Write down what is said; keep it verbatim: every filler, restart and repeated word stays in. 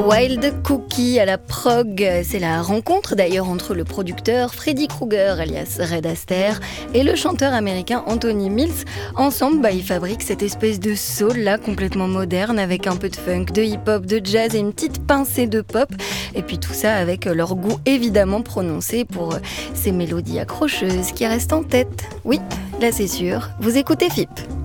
Wild Cookie à la prog. C'est la rencontre d'ailleurs entre le producteur Freddy Krueger alias Red Astaire et le chanteur américain Anthony Mills. Ensemble, bah, ils fabriquent cette espèce de soul là complètement moderne avec un peu de funk, de hip-hop, de jazz et une petite pincée de pop. Et puis tout ça avec leur goût évidemment prononcé pour ces mélodies accrocheuses qui restent en tête. Oui, là c'est sûr, vous écoutez F I P.